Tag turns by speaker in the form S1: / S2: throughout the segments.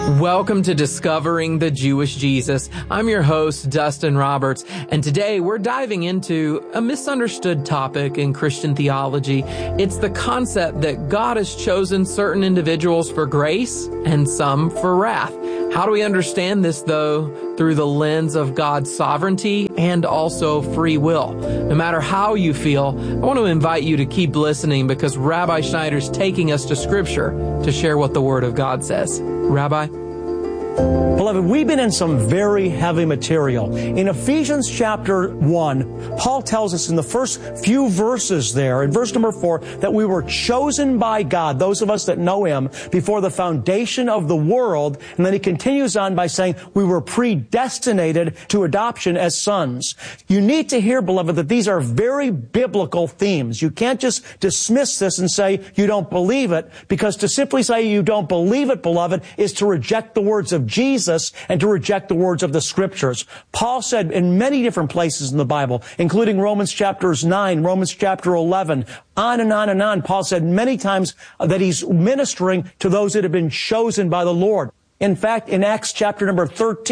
S1: Welcome to Discovering the Jewish Jesus. I'm your host, Dustin Roberts, and today we're diving into a misunderstood topic in Christian theology. It's the concept that God has chosen certain individuals for grace and some for wrath. How do we understand this, though? Through the lens of God's sovereignty and also free will. No matter how you feel, I want to invite you to keep listening because Rabbi Schneider's taking us to Scripture to share what the Word of God says. Rabbi?
S2: Beloved, we've been in some very heavy material. In Ephesians chapter 1, Paul tells us in the first few verses there, in verse number 4, that we were chosen by God, those of us that know Him, before the foundation of the world. And then he continues on by saying we were predestinated to adoption as sons. You need to hear, beloved, that these are very biblical themes. You can't just dismiss this and say you don't believe it, because to simply say you don't believe it, beloved, is to reject the words of Jesus and to reject the words of the Scriptures. Paul said in many different places in the Bible, including Romans chapters 9, Romans chapter 11, on and on and on. Paul said many times that he's ministering to those that have been chosen by the Lord. In fact, in Acts chapter number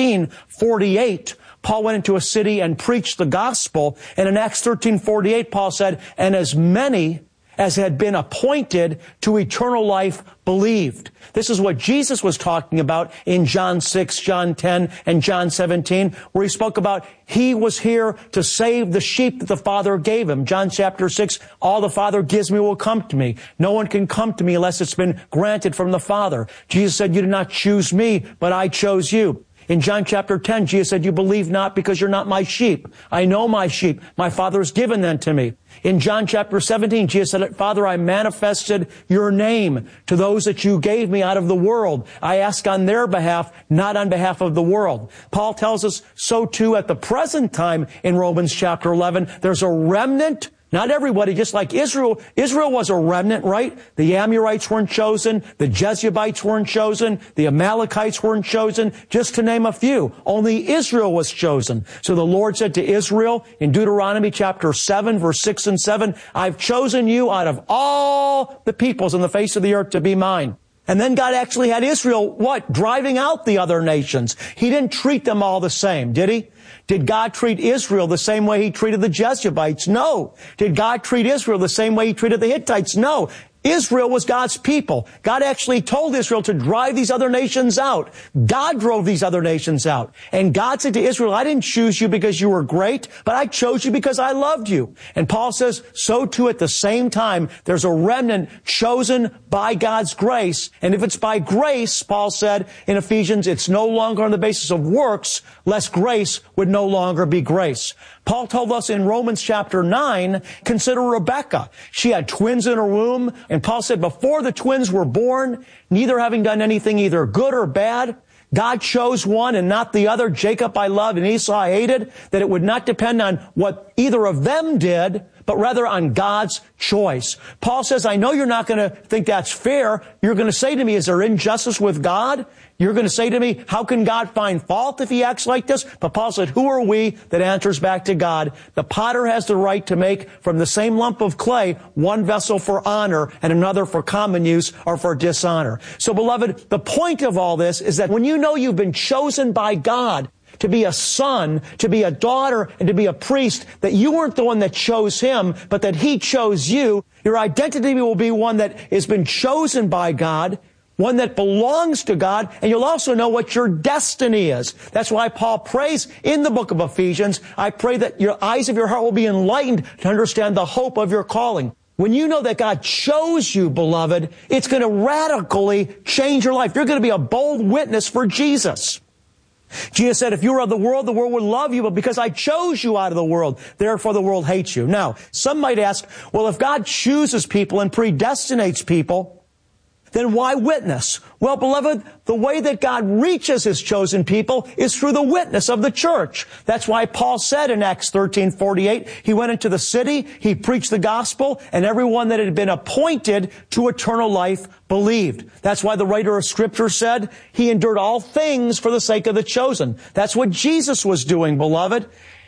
S2: 13:48, Paul went into a city and preached the gospel. And in Acts 13:48, Paul said, and as many as had been appointed to eternal life believed. This is what Jesus was talking about in John 6, John 10, and John 17, where he spoke about he was here to save the sheep that the Father gave him. John chapter 6, all the Father gives me will come to me. No one can come to me unless it's been granted from the Father. Jesus said, you did not choose me, but I chose you. In John chapter 10, Jesus said, you believe not because you're not my sheep. I know my sheep. My Father has given them to me. In John chapter 17, Jesus said, Father, I manifested your name to those that you gave me out of the world. I ask on their behalf, not on behalf of the world. Paul tells us so too at the present time in Romans chapter 11, there's a remnant. Not everybody, just like Israel. Israel was a remnant, right? The Amorites weren't chosen. The Jebusites weren't chosen. The Amalekites weren't chosen, just to name a few. Only Israel was chosen. So the Lord said to Israel in Deuteronomy chapter 7, verse 6 and 7, I've chosen you out of all the peoples on the face of the earth to be mine. And then God actually had Israel, driving out the other nations. He didn't treat them all the same, did he? Did God treat Israel the same way he treated the Jebusites? No. Did God treat Israel the same way he treated the Hittites? No. Israel was God's people. God actually told Israel to drive these other nations out. God drove these other nations out. And God said to Israel, I didn't choose you because you were great, but I chose you because I loved you. And Paul says, so too at the same time, there's a remnant chosen by God's grace. And if it's by grace, Paul said in Ephesians, it's no longer on the basis of works, lest grace would no longer be grace. Paul told us in Romans chapter 9, consider Rebekah. She had twins in her womb, and Paul said before the twins were born, neither having done anything either good or bad, God chose one and not the other. Jacob I loved and Esau I hated, that it would not depend on what either of them did, but rather on God's choice. Paul says, I know you're not going to think that's fair. You're going to say to me, is there injustice with God? You're going to say to me, how can God find fault if he acts like this? But Paul said, who are we that answers back to God? The potter has the right to make from the same lump of clay one vessel for honor and another for common use or for dishonor. So beloved, the point of all this is that when you know you've been chosen by God to be a son, to be a daughter, and to be a priest, that you weren't the one that chose him, but that he chose you, your identity will be one that has been chosen by God, one that belongs to God, and you'll also know what your destiny is. That's why Paul prays in the book of Ephesians, I pray that your eyes of your heart will be enlightened to understand the hope of your calling. When you know that God chose you, beloved, it's going to radically change your life. You're going to be a bold witness for Jesus. Jesus said, if you were of the world would love you, but because I chose you out of the world, therefore the world hates you. Now, some might ask, well, if God chooses people and predestinates people, then why witness? Well, beloved, the way that God reaches his chosen people is through the witness of the church. That's why Paul said in Acts 13:48, he went into the city, he preached the gospel, and everyone that had been appointed to eternal life believed. That's why the writer of Scripture said he endured all things for the sake of the chosen. That's what Jesus was doing, beloved.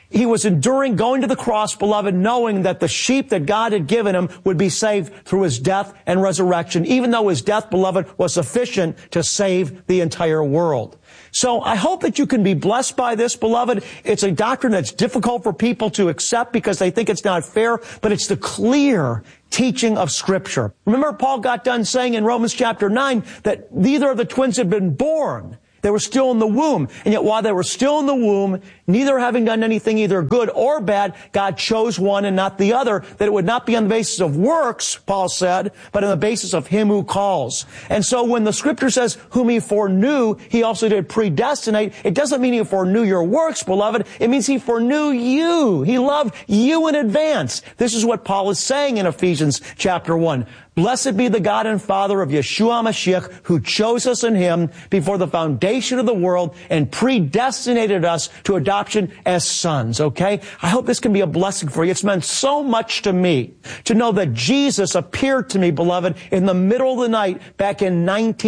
S2: He was enduring going to the cross, beloved, knowing that the sheep that God had given him would be saved through his death and resurrection, even though his death, beloved, was sufficient to save the entire world. So I hope that you can be blessed by this, beloved. It's a doctrine that's difficult for people to accept because they think it's not fair, but it's the clear teaching of Scripture. Remember, Paul got done saying in Romans chapter 9 that neither of the twins had been born. They were still in the womb. And yet while they were still in the womb, neither having done anything either good or bad, God chose one and not the other, that it would not be on the basis of works, Paul said, but on the basis of him who calls. And so when the Scripture says, whom he foreknew, he also did predestinate, it doesn't mean he foreknew your works, beloved. It means he foreknew you. He loved you in advance. This is what Paul is saying in Ephesians chapter 1. Blessed be the God and Father of Yeshua Mashiach, who chose us in him before the foundation of the world and predestinated us to adoption as sons, okay? I hope this can be a blessing for you. It's meant so much to me to know that Jesus appeared to me, beloved, in the middle of the night back in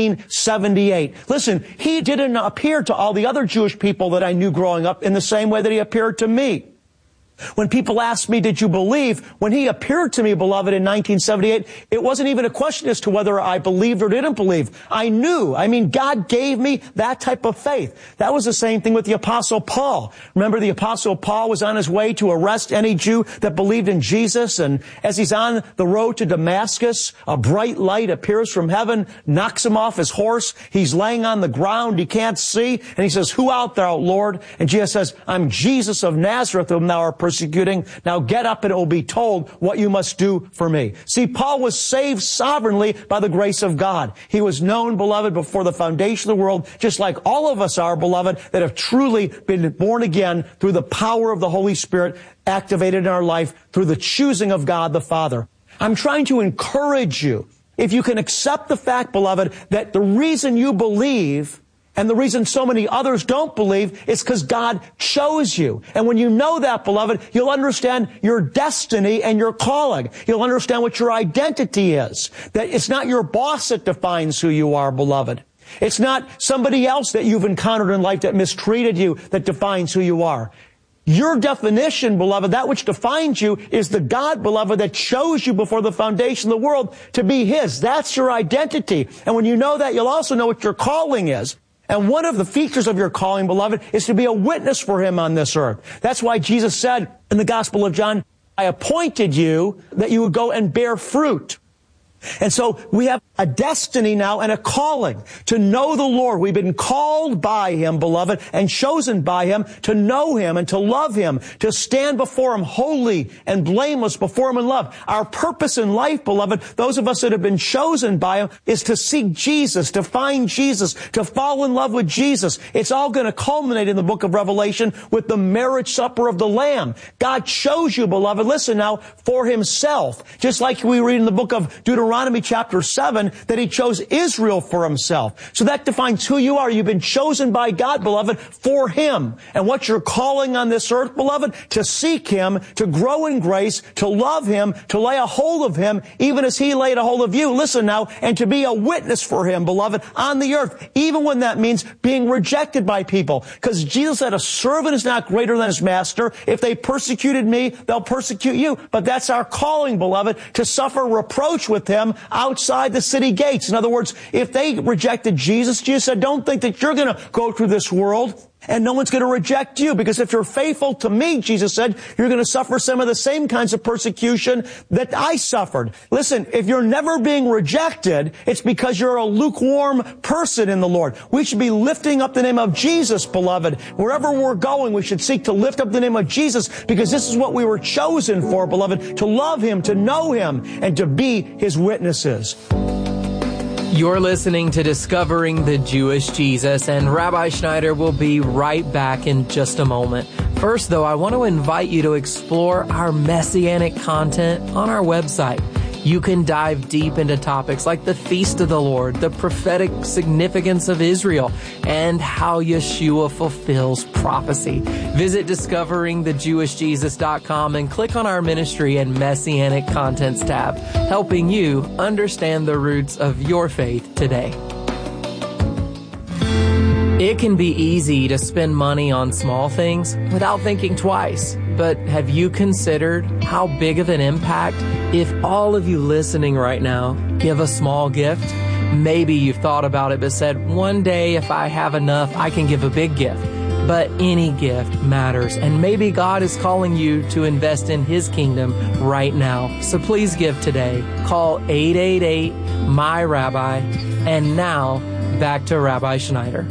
S2: 1978. Listen, he didn't appear to all the other Jewish people that I knew growing up in the same way that he appeared to me. When people asked me, did you believe? When he appeared to me, beloved, in 1978, it wasn't even a question as to whether I believed or didn't believe. I knew. God gave me that type of faith. That was the same thing with the Apostle Paul. Remember, the Apostle Paul was on his way to arrest any Jew that believed in Jesus. And as he's on the road to Damascus, a bright light appears from heaven, knocks him off his horse. He's laying on the ground. He can't see. And he says, who art thou, Lord? And Jesus says, I'm Jesus of Nazareth, whom thou art persecuting. Now get up and it will be told what you must do for me. See, Paul was saved sovereignly by the grace of God. He was known, beloved, before the foundation of the world, just like all of us are, beloved, that have truly been born again through the power of the Holy Spirit activated in our life through the choosing of God the Father. I'm trying to encourage you, if you can accept the fact, beloved, that the reason you believe and the reason so many others don't believe is because God chose you. And when you know that, beloved, you'll understand your destiny and your calling. You'll understand what your identity is. That it's not your boss that defines who you are, beloved. It's not somebody else that you've encountered in life that mistreated you that defines who you are. Your definition, beloved, that which defines you is the God, beloved, that chose you before the foundation of the world to be His. That's your identity. And when you know that, you'll also know what your calling is. And one of the features of your calling, beloved, is to be a witness for Him on this earth. That's why Jesus said in the Gospel of John, I appointed you that you would go and bear fruit. And so we have a destiny now and a calling to know the Lord. We've been called by Him, beloved, and chosen by Him to know Him and to love Him, to stand before Him holy and blameless before Him in love. Our purpose in life, beloved, those of us that have been chosen by Him, is to seek Jesus, to find Jesus, to fall in love with Jesus. It's all going to culminate in the book of Revelation with the marriage supper of the Lamb. God chose you, beloved, listen now, for Himself. Just like we read in the book of Deuteronomy chapter 7, that He chose Israel for Himself. So that defines who you are. You've been chosen by God, beloved, for Him. And what you're calling on this earth, beloved, to seek Him, to grow in grace, to love Him, to lay a hold of Him, even as He laid a hold of you. Listen now, and to be a witness for Him, beloved, on the earth, even when that means being rejected by people. Because Jesus said, a servant is not greater than his master. If they persecuted me, they'll persecute you. But that's our calling, beloved, to suffer reproach with Him outside the city gates. In other words, if they rejected Jesus, Jesus said, don't think that you're going to go through this world and no one's going to reject you, because if you're faithful to me, Jesus said, you're going to suffer some of the same kinds of persecution that I suffered. Listen, if you're never being rejected, it's because you're a lukewarm person in the Lord. We should be lifting up the name of Jesus, beloved. Wherever we're going, we should seek to lift up the name of Jesus, because this is what we were chosen for, beloved, to love Him, to know Him, and to be His witnesses.
S1: You're listening to Discovering the Jewish Jesus, and Rabbi Schneider will be right back in just a moment. First, though, I want to invite you to explore our messianic content on our website. You can dive deep into topics like the Feast of the Lord, the prophetic significance of Israel, and how Yeshua fulfills prophecy. Visit discoveringthejewishjesus.com and click on our ministry and messianic contents tab, helping you understand the roots of your faith today. It can be easy to spend money on small things without thinking twice. But have you considered how big of an impact if all of you listening right now give a small gift? Maybe you've thought about it but said, one day if I have enough, I can give a big gift. But any gift matters, and maybe God is calling you to invest in His kingdom right now. So please give today. Call 888-MY-RABBI. And now, back to Rabbi Schneider.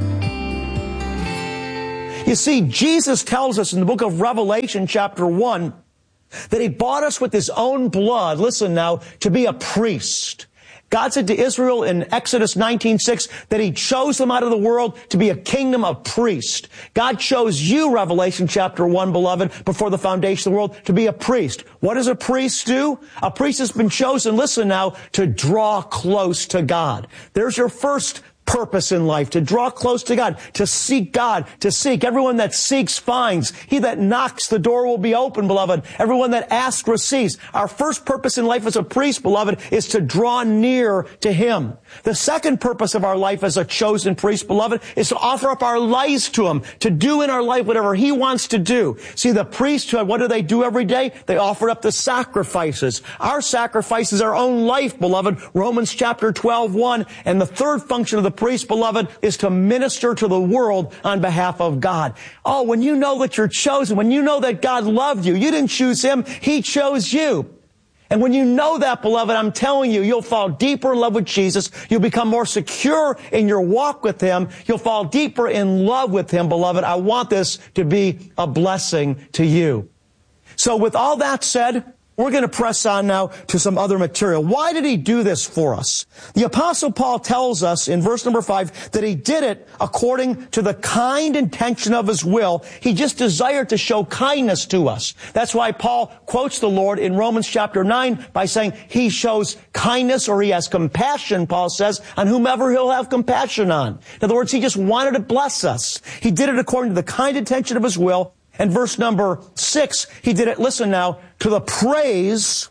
S2: You see, Jesus tells us in the book of Revelation, chapter 1, that He bought us with His own blood, listen now, to be a priest. God said to Israel in Exodus 19:6 that He chose them out of the world to be a kingdom of priests. God chose you, Revelation chapter 1, beloved, before the foundation of the world, to be a priest. What does a priest do? A priest has been chosen, listen now, to draw close to God. There's your first purpose in life, to draw close to God, to seek God, to seek. Everyone that seeks finds. He that knocks, the door will be open, beloved. Everyone that asks receives. Our first purpose in life as a priest, beloved, is to draw near to Him. The second purpose of our life as a chosen priest, beloved, is to offer up our lives to Him, to do in our life whatever He wants to do. See, the priesthood, what do they do every day? They offer up the sacrifices. Our sacrifice is our own life, beloved. Romans chapter 12:1. And the third function of the priest, beloved, is to minister to the world on behalf of God. Oh, when you know that you're chosen, when you know that God loved you, you didn't choose Him, He chose you. And when you know that, beloved, I'm telling you, you'll fall deeper in love with Jesus. You'll become more secure in your walk with Him. You'll fall deeper in love with Him, beloved. I want this to be a blessing to you. So with all that said, we're going to press on now to some other material. Why did He do this for us? The Apostle Paul tells us in verse number 5 that he did it according to the kind intention of His will. He just desired to show kindness to us. That's why Paul quotes the Lord in Romans chapter 9 by saying He shows kindness, or He has compassion, Paul says, on whomever He'll have compassion on. In other words, He just wanted to bless us. He did it according to the kind intention of His will. And verse number 6, He did it, listen now, to the praise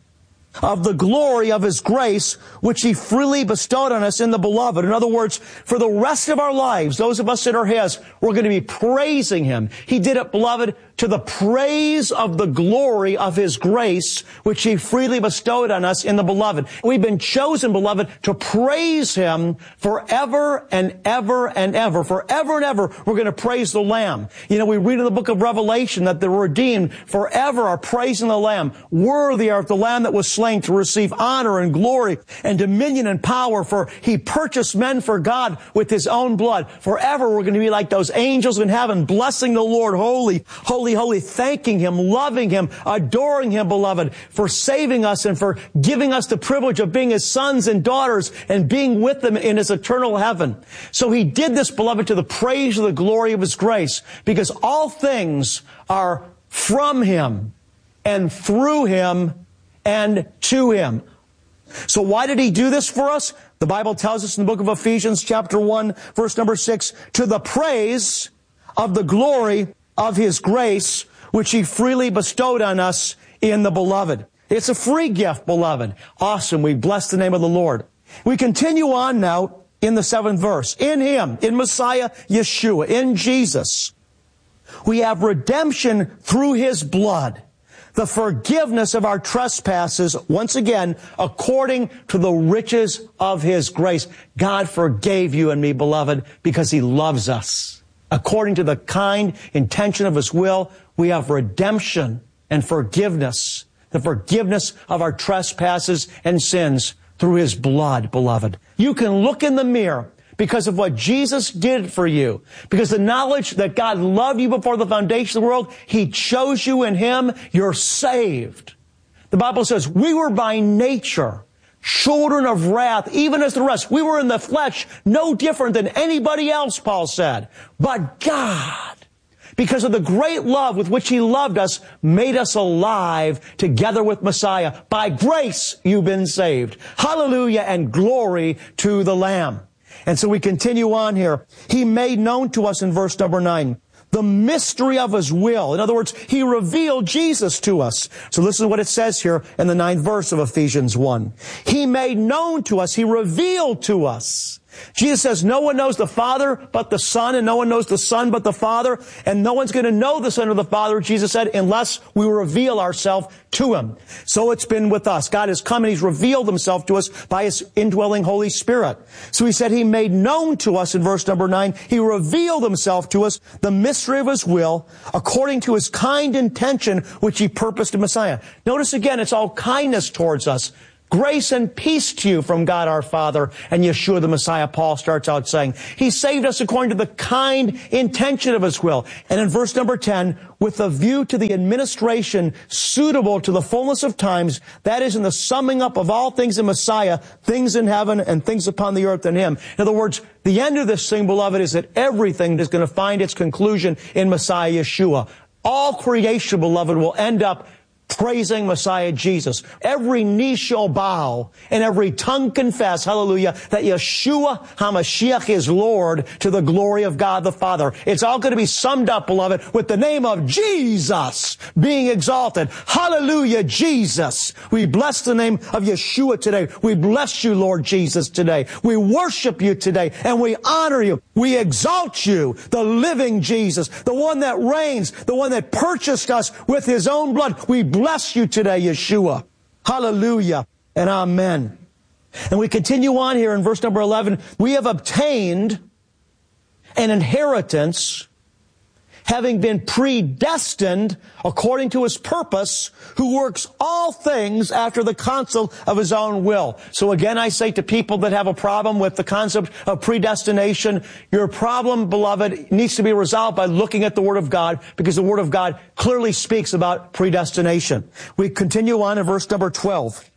S2: of the glory of His grace, which He freely bestowed on us in the Beloved. In other words, for the rest of our lives, those of us that are His, we're going to be praising Him. He did it, beloved, to the praise of the glory of His grace, which He freely bestowed on us in the Beloved. We've been chosen, beloved, to praise Him forever and ever and ever. Forever and ever, we're going to praise the Lamb. You know, we read in the book of Revelation that the redeemed forever are praising the Lamb. Worthy are the Lamb that was slain to receive honor and glory and dominion and power, for He purchased men for God with His own blood. Forever, we're going to be like those angels in heaven, blessing the Lord, holy, holy, holy, thanking Him, loving Him, adoring Him, beloved, for saving us and for giving us the privilege of being His sons and daughters and being with Him in His eternal heaven. So He did this, beloved, to the praise of the glory of His grace, because all things are from Him and through Him and to Him. So why did He do this for us? The Bible tells us in the book of Ephesians chapter 1, verse number 6, to the praise of the glory of His grace, which He freely bestowed on us in the Beloved. It's a free gift, beloved. Awesome. We bless the name of the Lord. We continue on now in the 7th verse. In Him, in Messiah Yeshua, in Jesus, we have redemption through His blood, the forgiveness of our trespasses, once again, according to the riches of His grace. God forgave you and me, beloved, because He loves us. According to the kind intention of His will, we have redemption and forgiveness, the forgiveness of our trespasses and sins through His blood, beloved. You can look in the mirror because of what Jesus did for you, because the knowledge that God loved you before the foundation of the world, He chose you in Him, you're saved. The Bible says we were by nature children of wrath, even as the rest. We were in the flesh, no different than anybody else, Paul said. But God, because of the great love with which He loved us, made us alive together with Messiah. By grace you've been saved. Hallelujah and glory to the Lamb. And so we continue on here. He made known to us in verse number 9 the mystery of His will. In other words, He revealed Jesus to us. So listen to what it says here in the 9th verse of Ephesians 1. He made known to us, He revealed to us Jesus says, no one knows the Father but the Son, and no one knows the Son but the Father, and no one's going to know the Son or the Father, Jesus said, unless we reveal ourselves to Him. So it's been with us. God has come and He's revealed Himself to us by His indwelling Holy Spirit. So He said He made known to us in verse number 9, He revealed Himself to us, the mystery of His will, according to His kind intention, which He purposed in Messiah. Notice again, it's all kindness towards us. Grace and peace to you from God our Father and Yeshua the Messiah, Paul starts out saying. He saved us according to the kind intention of His will. And in verse number 10, with a view to the administration suitable to the fullness of times, that is in the summing up of all things in Messiah, things in heaven and things upon the earth in Him. In other words, the end of this thing, beloved, is that everything is going to find its conclusion in Messiah Yeshua. All creation, beloved, will end up praising Messiah Jesus. Every knee shall bow and every tongue confess, hallelujah, that Yeshua HaMashiach is Lord to the glory of God the Father. It's all going to be summed up, beloved, with the name of Jesus being exalted. Hallelujah, Jesus. We bless the name of Yeshua today. We bless you, Lord Jesus, today. We worship you today and we honor you. We exalt you, the living Jesus, the one that reigns, the one that purchased us with His own blood. We bless you today, Yeshua. Hallelujah and amen. And we continue on here in verse number 11. We have obtained an inheritance, having been predestined according to His purpose, who works all things after the counsel of His own will. So again, I say to people that have a problem with the concept of predestination, your problem, beloved, needs to be resolved by looking at the Word of God, because the Word of God clearly speaks about predestination. We continue on in verse number 12.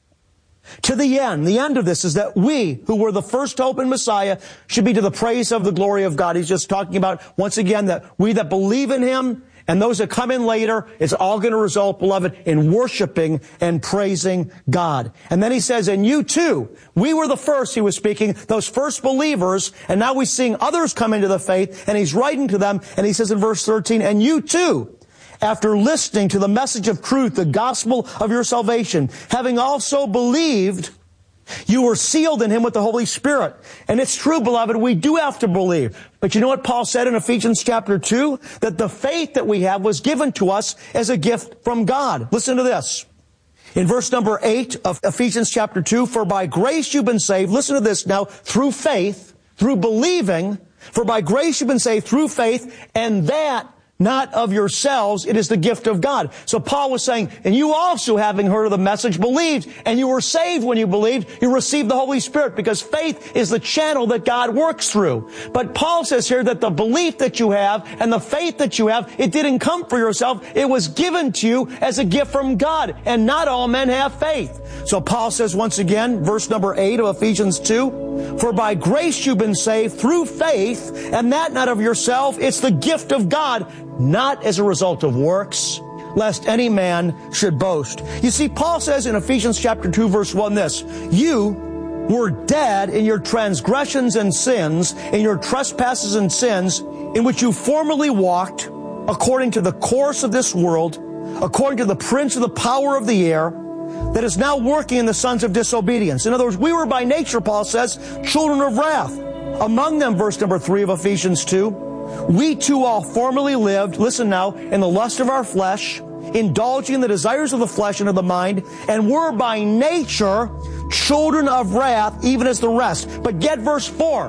S2: To the end of this is that we, who were the first hope in Messiah, should be to the praise of the glory of God. He's just talking about, once again, that we that believe in Him and those that come in later, it's all going to result, beloved, in worshiping and praising God. And then he says, and you too, we were the first, he was speaking, those first believers, and now we're seeing others come into the faith, and he's writing to them, and he says in verse 13, and you too, after listening to the message of truth, the gospel of your salvation, having also believed, you were sealed in Him with the Holy Spirit. And it's true, beloved, we do have to believe. But you know what Paul said in Ephesians chapter 2? That the faith that we have was given to us as a gift from God. Listen to this. In verse number 8 of Ephesians chapter 2, for by grace you've been saved. Listen to this now. Through faith, through believing, for by grace you've been saved through faith, and that not of yourselves, it is the gift of God. So Paul was saying, and you also, having heard of the message, believed, and you were saved when you believed. You received the Holy Spirit, because faith is the channel that God works through. But Paul says here that the belief that you have and the faith that you have, it didn't come for yourself. It was given to you as a gift from God, and not all men have faith. So Paul says once again, verse number 8 of Ephesians 2, for by grace you've been saved through faith, and that not of yourself, it's the gift of God, not as a result of works, lest any man should boast. You see, Paul says in Ephesians chapter 2, verse 1 this, you were dead in your transgressions and sins, in your trespasses and sins, in which you formerly walked, according to the course of this world, according to the prince of the power of the air, that is now working in the sons of disobedience. In other words, we were by nature, Paul says, children of wrath. Among them, verse number 3 of Ephesians 2, we too all formerly lived, listen now, in the lust of our flesh, indulging in the desires of the flesh and of the mind, and were by nature children of wrath, even as the rest. But get verse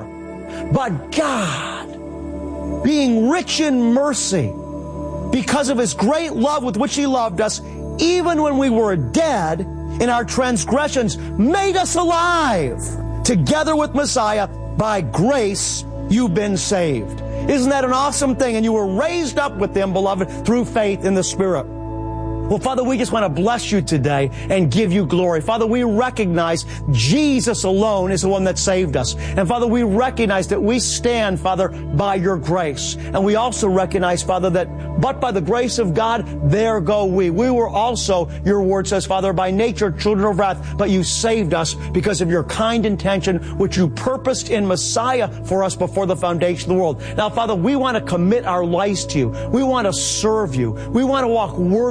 S2: 4. But God, being rich in mercy, because of His great love with which He loved us, even when we were dead in our transgressions, made us alive. Together with Messiah, by grace you've been saved. Isn't that an awesome thing? And you were raised up with Him, beloved, through faith in the Spirit. Well, Father, we just want to bless you today and give you glory. Father, we recognize Jesus alone is the one that saved us. And Father, we recognize that we stand, Father, by your grace. And we also recognize, Father, that but by the grace of God, there go we. We were also, your word says, Father, by nature children of wrath, but you saved us because of your kind intention, which you purposed in Messiah for us before the foundation of the world. Now, Father, we want to commit our lives to you. We want to serve you. We want to walk worthy of our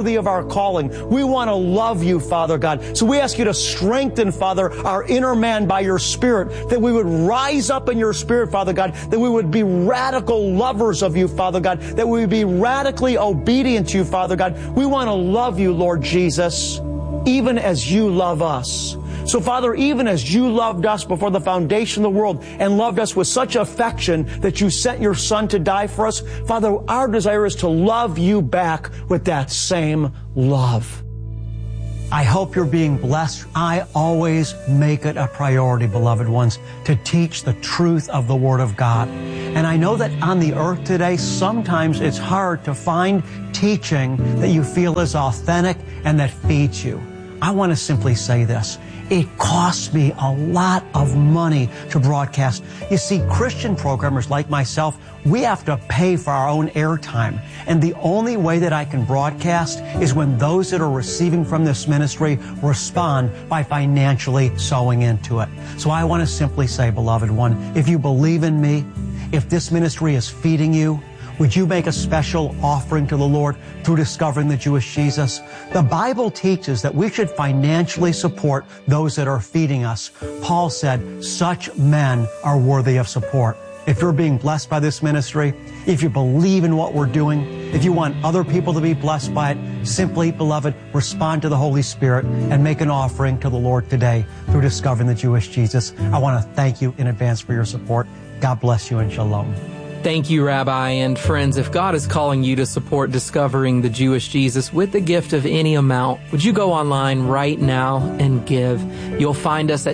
S2: calling. We want to love you, Father God. So we ask you to strengthen, Father, our inner man by your Spirit, that we would rise up in your Spirit, Father God, that we would be radical lovers of you, Father God, that we would be radically obedient to you, Father God. We want to love you, Lord Jesus, even as you love us. So, Father, even as you loved us before the foundation of the world and loved us with such affection that you sent your Son to die for us, Father, our desire is to love you back with that same love. I hope you're being blessed. I always make it a priority, beloved ones, to teach the truth of the Word of God. And I know that on the earth today, sometimes it's hard to find teaching that you feel is authentic and that feeds you. I want to simply say this. It costs me a lot of money to broadcast. You see, Christian programmers like myself, we have to pay for our own airtime. And the only way that I can broadcast is when those that are receiving from this ministry respond by financially sowing into it. So I want to simply say, beloved one, if you believe in me, if this ministry is feeding you, would you make a special offering to the Lord through discovering the Jewish Jesus? The Bible teaches that we should financially support those that are feeding us. Paul said, such men are worthy of support. If you're being blessed by this ministry, if you believe in what we're doing, if you want other people to be blessed by it, simply, beloved, respond to the Holy Spirit and make an offering to the Lord today through discovering the Jewish Jesus. I want to thank you in advance for your support. God bless you and shalom.
S1: Thank you, Rabbi. And friends, if God is calling you to support Discovering the Jewish Jesus with the gift of any amount, would you go online right now and give? You'll find us at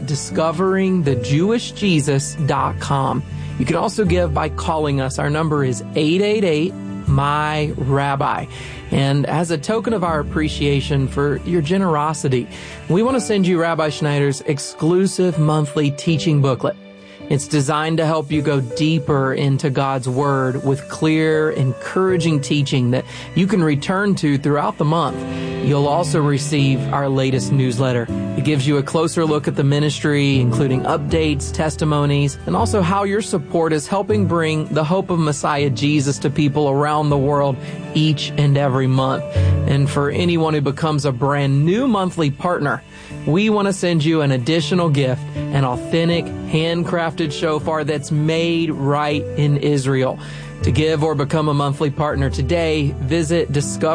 S1: discoveringthejewishjesus.com. You can also give by calling us. Our number is 888-MY-RABBI. And as a token of our appreciation for your generosity, we want to send you Rabbi Schneider's exclusive monthly teaching booklet. It's designed to help you go deeper into God's Word with clear, encouraging teaching that you can return to throughout the month. You'll also receive our latest newsletter. It gives you a closer look at the ministry, including updates, testimonies, and also how your support is helping bring the hope of Messiah Jesus to people around the world each and every month. And for anyone who becomes a brand new monthly partner, we want to send you an additional gift, an authentic, handcrafted shofar that's made right in Israel. To give or become a monthly partner today, visit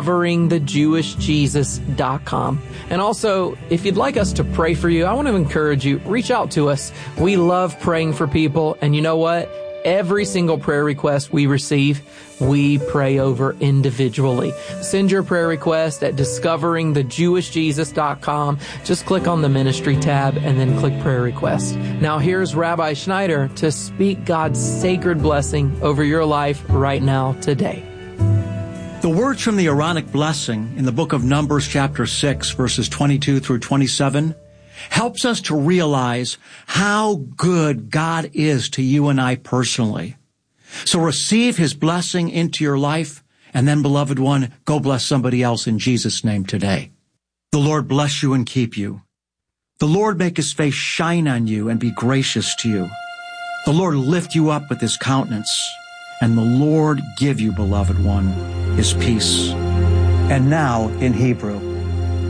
S1: discoveringthejewishjesus.com. And also, if you'd like us to pray for you, I want to encourage you, reach out to us. We love praying for people, and you know what? Every single prayer request we receive, we pray over individually. Send your prayer request at discoveringthejewishjesus.com. Just click on the ministry tab and then click prayer request. Now here's Rabbi Schneider to speak God's sacred blessing over your life right now today.
S2: The words from the Aaronic blessing in the book of Numbers chapter 6, verses 22 through 27, helps us to realize how good God is to you and I personally. So receive His blessing into your life, and then, beloved one, go bless somebody else in Jesus' name today. The Lord bless you and keep you. The Lord make His face shine on you and be gracious to you. The Lord lift you up with His countenance, and the Lord give you, beloved one, His peace. And now in Hebrew.